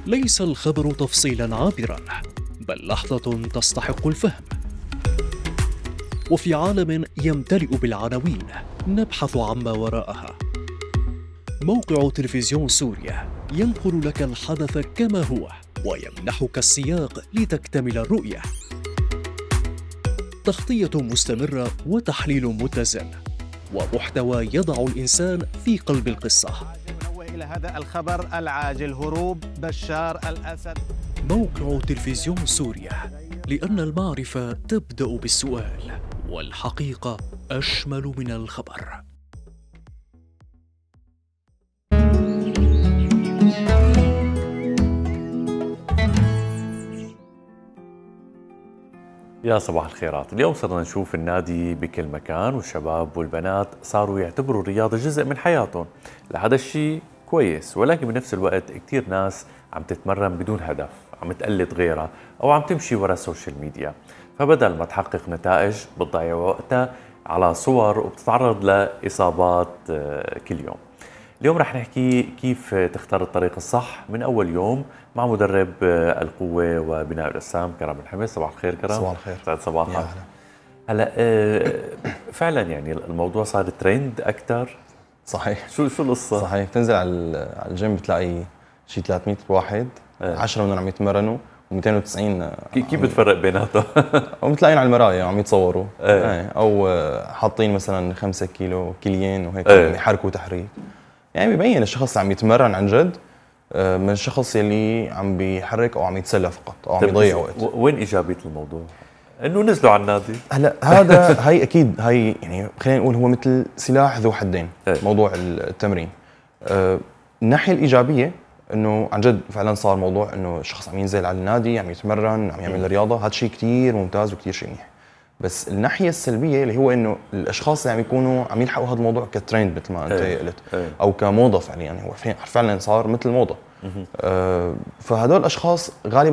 ليس الخبر تفصيلا عابرا، بل لحظة تستحق الفهم. وفي عالم يمتلئ بالعناوين نبحث عما وراءها. موقع تلفزيون سوريا ينقل لك الحدث كما هو ويمنحك السياق لتكتمل الرؤية. تغطية مستمرة وتحليل متزن ومحتوى يضع الإنسان في قلب القصة. إلى هذا الخبر العاجل: هروب بشار الأسد. موقع تلفزيون سوريا، لأن المعرفة تبدأ بالسؤال والحقيقة أشمل من الخبر. يا صباح الخيرات. اليوم صرنا نشوف النادي بكل مكان، والشباب والبنات صاروا يعتبروا الرياضة جزء من حياتهم. هذا الشيء كويس، ولكن بنفس الوقت كتير ناس عم تتمرن بدون هدف، عم تقلد غيرها أو عم تمشي ورا السوشيال ميديا، فبدل ما تحقق نتائج بتضيع وقتها على صور وبتتعرض لإصابات كل يوم. اليوم رح نحكي كيف تختار الطريق الصح من أول يوم مع مدرب القوة وبناء الأجسام كرم الحمص. صباح الخير كرم. صباح الخير. سعد صباحك. هلا فعلا يعني الموضوع صار ترند أكثر. صحيح. شو القصة؟ صحيح، بتنزل على الجيم بتلاقي شي 300 واحد، 10 منهم عم يتمرنوا و290 كيف بتفرق بيناتهم؟ او متلاقيين على المرايا عم يتصوروا، او حاطين مثلا 5 كيلو كيلين وهيك عم يحركوا تحريك. يعني ببين الشخص عم يتمرن عن جد من الشخص يلي عم بيحرك او عم يتسلى فقط او عم يضيع وقت. وين ايجابيه الموضوع؟ انه نزلوا على النادي. هلا هذا هي اكيد هي يعني خلينا نقول هو مثل سلاح ذو حدين. موضوع التمرين. الناحيه الايجابيه انه عن جد فعلا صار موضوع انه الشخص عم ينزل على النادي، عم يتمرن، عم يعمل رياضه، هذا شيء كثير ممتاز وكثير شيء منيح. بس الناحيه السلبيه اللي هو انه الاشخاص اللي عم يكونوا عم يلحقوا هذا الموضوع كترند مثل ما انت قلت، او كموضه فعليا، هو فعلا صار مثل موضه. فهدول الاشخاص غالبا